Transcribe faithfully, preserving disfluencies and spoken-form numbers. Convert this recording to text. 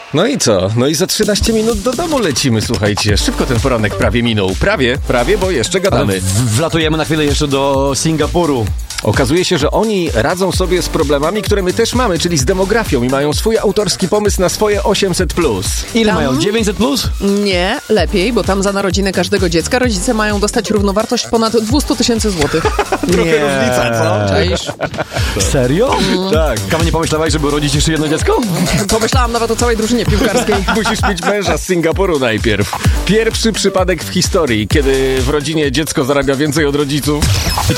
No i co? No i za trzynaście minut do domu lecimy, słuchajcie. Szybko ten poranek prawie minął. Prawie, prawie, bo jeszcze gadamy. W- wlatujemy na chwilę jeszcze do Singapuru. Okazuje się, że oni radzą sobie z problemami, które my też mamy, czyli z demografią i mają swój autorski pomysł na swoje osiemset plus. Ile Tam- mają? dziewięćset plus? Nie, lepiej, bo tam za narodzinę każdego dziecka rodzice mają dostać równowartość ponad dwieście tysięcy złotych. Trochę różnica, co? Czaisz? Serio? Tak. Kawa, nie pomyślałeś, żeby urodzić jeszcze jedno dziecko? Pomyślałam nawet o całej drużynie piłkarskiej. Musisz mieć męża z Singapuru najpierw. Pierwszy przypadek w historii, kiedy w rodzinie dziecko zarabia więcej od rodziców.